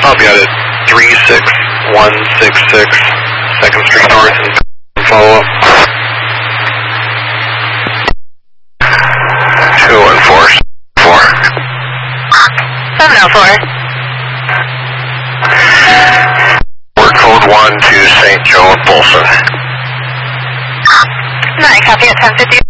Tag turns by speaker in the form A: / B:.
A: Copy out at 36166 2nd Street North and follow up. 214.
B: 704.
A: Word code 1 to St. Joe at Bolson.
B: 9, copy at 1050.